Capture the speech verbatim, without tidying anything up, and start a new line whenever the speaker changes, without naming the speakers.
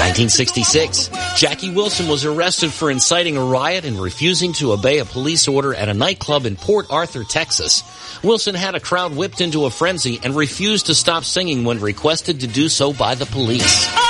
nineteen sixty-six, Jackie Wilson was arrested for inciting a riot and refusing to obey a police order at a nightclub in Port Arthur, Texas. Wilson had a crowd whipped into a frenzy and refused to stop singing when requested to do so by the police.